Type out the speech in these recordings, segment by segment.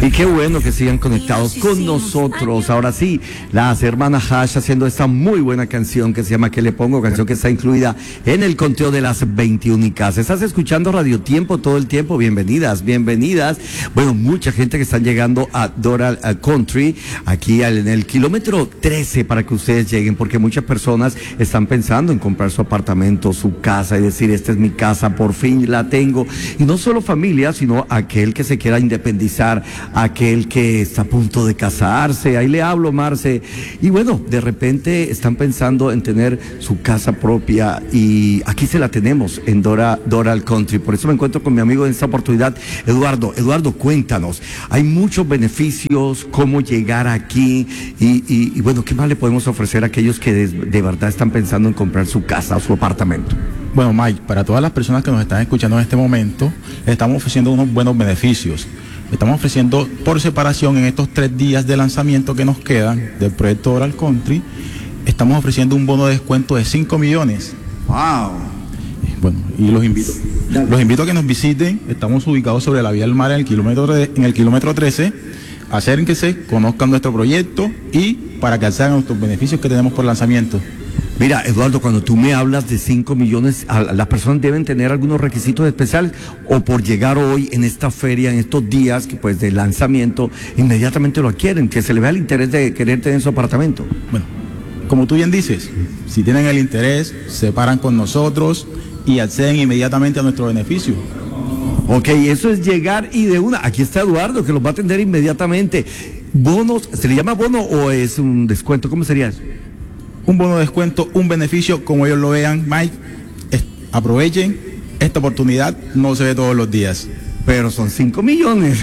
Y qué bueno que sigan conectados con nosotros. Ahora sí, las hermanas Hash haciendo esta muy buena canción que se llama ¿Qué le pongo? Canción que está incluida en el conteo de las 21 únicas. Estás escuchando Radio Tiempo todo el tiempo. Bienvenidas, bienvenidas. Bueno, mucha gente que están llegando a Doral Country, aquí en el kilómetro 13 para que ustedes lleguen, porque muchas personas están pensando en comprar su apartamento, su casa y decir, esta es mi casa, por fin la tengo. Y no solo familia, sino aquel que se quiera independizar, aquel que está a punto de casarse, ahí le hablo, Marce, y bueno, de repente están pensando en tener su casa propia y aquí se la tenemos en Doral Country. Por eso me encuentro con mi amigo en esta oportunidad, Eduardo. Eduardo, cuéntanos, hay muchos beneficios, cómo llegar aquí y bueno, ¿qué más le podemos ofrecer a aquellos que de verdad están pensando en comprar su casa o su apartamento? Bueno, Mike, para todas las personas que nos están escuchando en este momento, les estamos ofreciendo unos buenos beneficios. Estamos ofreciendo por separación en estos 3 días de lanzamiento que nos quedan del proyecto Doral Country, estamos ofreciendo un bono de descuento de 5 millones. ¡Wow! Bueno, y los invito a que nos visiten. Estamos ubicados sobre la vía del mar en el kilómetro 13. Acérquense, conozcan nuestro proyecto y para que accedan a nuestros beneficios que tenemos por lanzamiento. Mira, Eduardo, cuando tú me hablas de 5 millones, las personas deben tener algunos requisitos especiales o por llegar hoy en esta feria, en estos días que pues de lanzamiento, inmediatamente lo adquieren, que se le vea el interés de querer tener su apartamento. Bueno, como tú bien dices, si tienen el interés, se paran con nosotros y acceden inmediatamente a nuestro beneficio. Ok, eso es llegar y de una. Aquí está Eduardo, que los va a atender inmediatamente. ¿Bonos? ¿Se le llama bono o es un descuento? ¿Cómo sería eso? Un bono de descuento, un beneficio, como ellos lo vean, Mike. Aprovechen esta oportunidad, no se ve todos los días. Pero son 5 millones.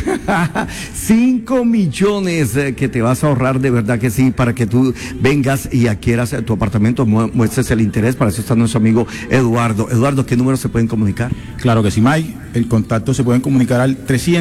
5 millones que te vas a ahorrar, de verdad que sí, para que tú vengas y adquieras tu apartamento, muestres el interés. Para eso está nuestro amigo Eduardo. Eduardo, ¿qué número se pueden comunicar? Claro que sí, Mike. El contacto se pueden comunicar al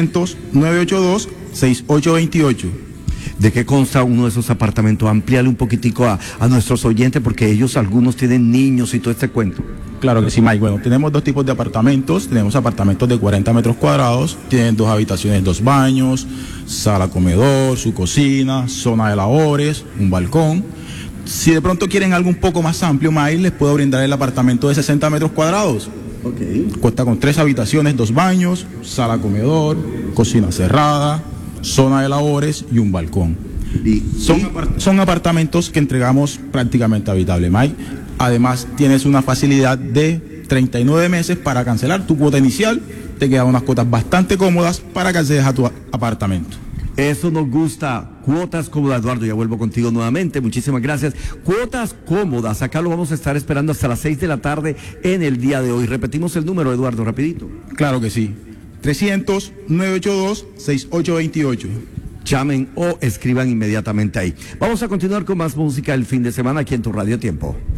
300-982-6828. ¿De qué consta uno de esos apartamentos? Amplíale un poquitico a nuestros oyentes, porque ellos algunos tienen niños y todo este cuento. Claro que sí, Mike. Bueno, tenemos 2 tipos de apartamentos. Tenemos apartamentos de 40 metros cuadrados. Tienen 2 habitaciones, 2 baños, sala, comedor, su cocina, zona de labores, un balcón. Si de pronto quieren algo un poco más amplio, Mike, les puedo brindar el apartamento de 60 metros cuadrados. Okay. Cuenta con 3 habitaciones, 2 baños, sala, comedor, cocina cerrada, zona de labores y un balcón. Son apartamentos que entregamos prácticamente habitable, Mike. Además, tienes una facilidad de 39 meses para cancelar tu cuota inicial. Te quedan unas cuotas bastante cómodas para que accedas a tu apartamento. Eso nos gusta, cuotas cómodas. Eduardo, ya vuelvo contigo nuevamente, muchísimas gracias. Cuotas cómodas, acá lo vamos a estar esperando hasta las 6 de la tarde en el día de hoy. Repetimos el número, Eduardo, rapidito. Claro que sí, 300-982-6828. Llamen o escriban inmediatamente ahí. Vamos a continuar con más música el fin de semana aquí en tu Radio Tiempo.